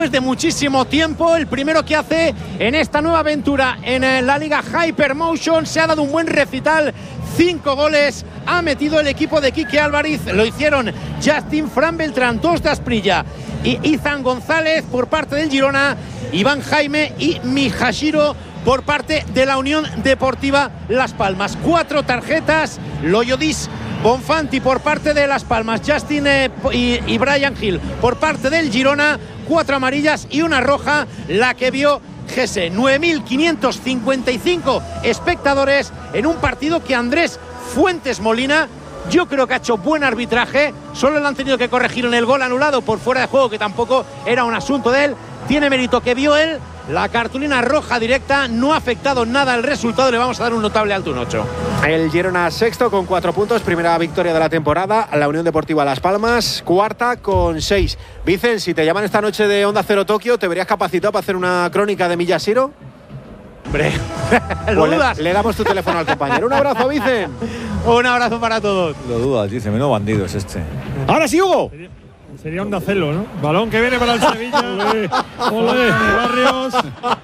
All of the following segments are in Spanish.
de muchísimo tiempo, el primero que hace en esta nueva aventura en la Liga Hypermotion. Se ha dado un buen recital, 5 goles ha metido el equipo de Quique Álvarez. Lo hicieron Justin, Fran Beltrán, Tos Dasprilla y Izan González por parte del Girona, Iván Jaime y Mijashiro por parte de la Unión Deportiva Las Palmas. 4 tarjetas, Loyodis Bonfanti por parte de Las Palmas, Justin y Brian Hill por parte del Girona, 4 amarillas y una roja, la que vio Gese. 9.555 espectadores en un partido que Andrés Fuentes Molina, yo creo que ha hecho buen arbitraje. Solo le han tenido que corregir en el gol anulado por fuera de juego, que tampoco era un asunto de él. Tiene mérito que vio él la cartulina roja directa, no ha afectado nada al resultado. Le vamos a dar un notable alto, un 8. El Girona sexto con 4 puntos, primera victoria de la temporada. La Unión Deportiva Las Palmas cuarta con 6. Vicen, si te llaman esta noche de Onda Cero Tokio, ¿te verías capacitado para hacer una crónica de Mijashiro? Hombre, ¿lo dudas? Le damos tu teléfono al compañero. Un abrazo, Vicen. Un abrazo para todos. Lo dudas, dice, menos bandido es este. Ahora sí, Hugo. Sería Onda Cero, ¿no? Balón que viene para el Sevilla. Olé, Barrios.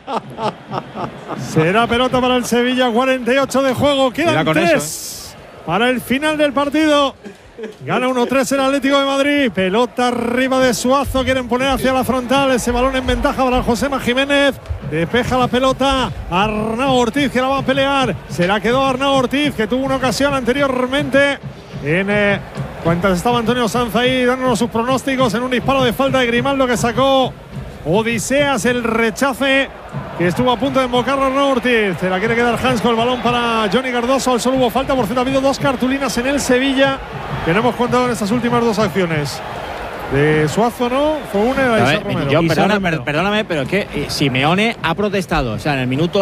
Será pelota para el Sevilla, 48 de juego. Quedan 3 para el final del partido. Gana 1-3 el Atlético de Madrid. Pelota arriba de Suazo. Quieren poner hacia la frontal. Ese balón en ventaja para Josema Jiménez. Despeja la pelota Arnau Ortiz, que la va a pelear. Se la quedó Arnau Ortiz, que tuvo una ocasión anteriormente en cuentas estaba Antonio Sanz ahí dándonos sus pronósticos en un disparo de falta de Grimaldo que sacó Odiseas. El rechace que estuvo a punto de embocarlo Arnau Ortiz. Se la quiere quedar Hans con el balón para Johnny Cardoso. Al solo hubo falta. Por cierto, ha habido 2 cartulinas en el Sevilla que no hemos contado en estas últimas 2 acciones. De Suazo no, fue una de la Romero. Perdóname, pero es que Simeone ha protestado. O sea, en el minuto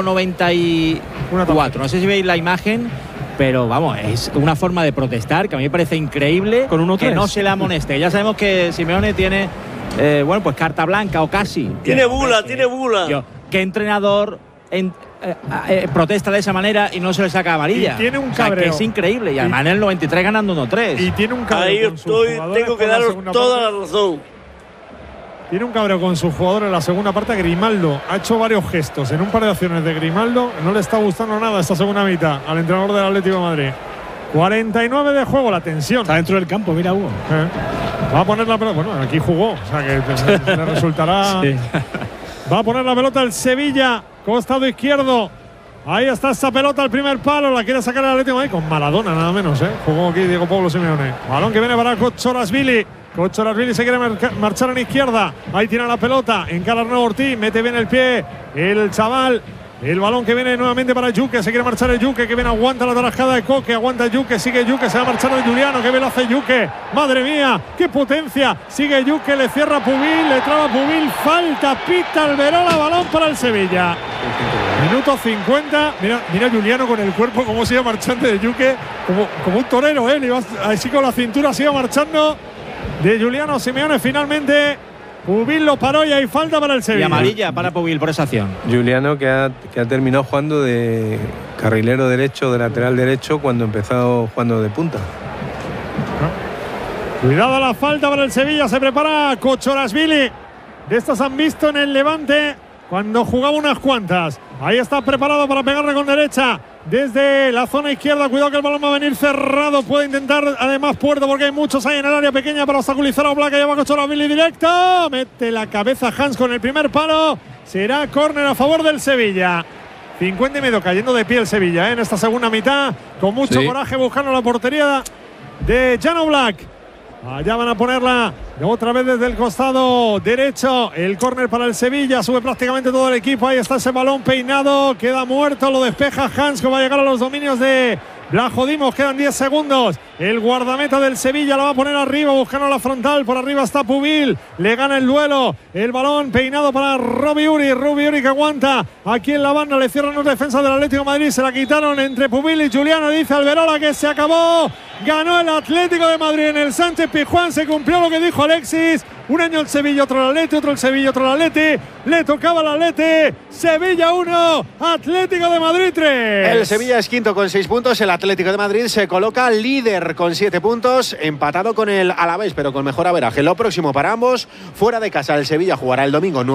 94. No sé si veis la imagen, pero vamos, es una forma de protestar que a mí me parece increíble. Con 1-3. Que no se le amoneste. Ya sabemos que Simeone tiene, bueno, pues carta blanca o casi. Tiene bula. ¿Qué entrenador protesta de esa manera y no se le saca amarilla? Y tiene un cabreo. Que es increíble. Y además en el 93 ganando 1-3. Y tiene un cabreo. Ahí estoy, tengo que daros toda la razón. Tiene un cabreo con su jugador en la segunda parte. Grimaldo ha hecho varios gestos en un par de acciones de Grimaldo. No le está gustando nada esta segunda mitad al entrenador del Atlético de Madrid. 49 de juego, la tensión. Está dentro del campo, mira Hugo. Va a poner la pelota. Bueno, aquí jugó, o sea que le resultará. Sí. Va a poner la pelota el Sevilla, costado izquierdo. Ahí está esa pelota, el primer palo. La quiere sacar el Atlético de Madrid con Maradona, nada menos. Jugó aquí Diego Pablo Simeone. Balón que viene para Kochorashvili. Kochorashvili se quiere marchar en izquierda. Ahí tiene la pelota. Encara Arnau Ortiz. Mete bien el pie. El chaval. El balón que viene nuevamente para Yuque. Se quiere marchar el Yuque, que viene, aguanta la tarascada de Coque. Aguanta Yuque, sigue Yuque. Se va a marchar el Juliano. Qué veloz hace Yuque. Madre mía, qué potencia. Sigue Yuque, le cierra Pubil. Le traba Pubil. Falta, pita Alberola. Balón para el Sevilla. Minuto 50. Mira Juliano con el cuerpo, cómo se iba marchando de Yuque. Como un torero, así con la cintura se iba marchando. De Juliano Simeone finalmente. Pubil lo paró y hay falta para el Sevilla. Y amarilla para Pubil por esa acción. Juliano que ha terminado jugando de carrilero derecho, de lateral derecho, cuando empezó jugando de punta. Cuidado la falta para el Sevilla. Se prepara Kochorashvili. De estas han visto en el Levante cuando jugaba unas cuantas. Ahí está preparado para pegarle con derecha. Desde la zona izquierda, cuidado que el balón va a venir cerrado. Puede intentar además Puerto, porque hay muchos ahí en el área pequeña para obstaculizar a Oblak. Que lleva Kochorashvili directo. Mete la cabeza Hans con el primer palo. Será córner a favor del Sevilla. 50 y medio cayendo de pie el Sevilla en esta segunda mitad. Con mucho coraje buscando la portería de Jan Oblak. Allá van a ponerla otra vez desde el costado derecho. El córner para el Sevilla. Sube prácticamente todo el equipo. Ahí está ese balón peinado. Queda muerto. Lo despeja Hans, que va a llegar a los dominios de Vlachodimos. Quedan 10 segundos. El guardameta del Sevilla la va a poner arriba, buscando la frontal. Por arriba está Pubil. Le gana el duelo. El balón peinado para Robbie Uri que aguanta aquí en la banda. Le cierran los defensas del Atlético de Madrid. Se la quitaron entre Pubil y Juliano. Dice Alberola que se acabó. Ganó el Atlético de Madrid en el Sánchez Pizjuán. Se cumplió lo que dijo Alexis. Un año el Sevilla, otro el Atleti, otro el Sevilla, otro el Atleti. Le tocaba al Atleti. Sevilla 1, Atlético de Madrid 3. El Sevilla es quinto con 6 puntos. El Atlético de Madrid se coloca líder con 7 puntos, empatado con el Alavés, pero con mejor averaje. Lo próximo para ambos, fuera de casa, el Sevilla jugará el domingo